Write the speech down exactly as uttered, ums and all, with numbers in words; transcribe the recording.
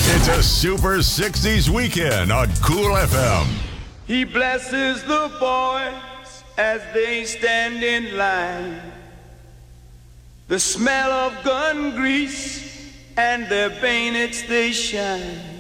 It's a Super sixties weekend on Cool F M. He blesses the boys as they stand in line. The smell of gun grease and their bayonets they shine.